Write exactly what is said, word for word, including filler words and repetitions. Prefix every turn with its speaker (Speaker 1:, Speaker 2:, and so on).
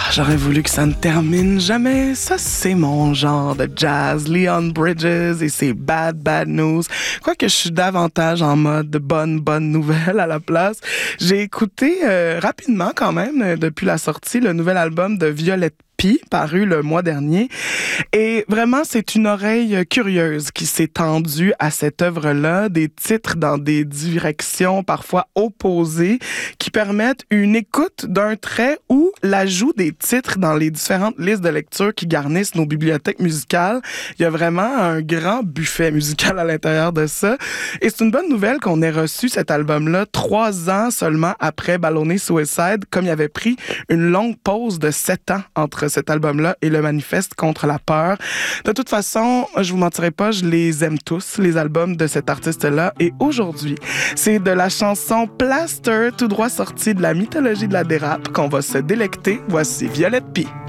Speaker 1: J'aurais voulu que ça ne termine jamais. Ça, c'est mon genre de jazz. Leon Bridges et ses Bad Bad News. Quoique je suis davantage en mode bonne, bonne nouvelle à la place. J'ai écouté euh, rapidement quand même, euh, depuis la sortie, le nouvel album de Violette P, paru le mois dernier. Et vraiment, c'est une oreille curieuse qui s'est tendue à cette œuvre-là, des titres dans des directions parfois opposées qui permettent une écoute d'un trait ou l'ajout des titres dans les différentes listes de lecture qui garnissent nos bibliothèques musicales. Il y a vraiment un grand buffet musical à l'intérieur de ça. Et c'est une bonne nouvelle qu'on ait reçu cet album-là trois ans seulement après Ballonné Suicide, comme il avait pris une longue pause de sept ans entre cet album-là et le Manifeste contre la peur. De toute façon, je vous mentirai pas, je les aime tous, les albums de cet artiste-là. Et aujourd'hui, c'est de la chanson Plaster, tout droit sortie de la mythologie de la dérape, qu'on va se délecter. Voici Violette P.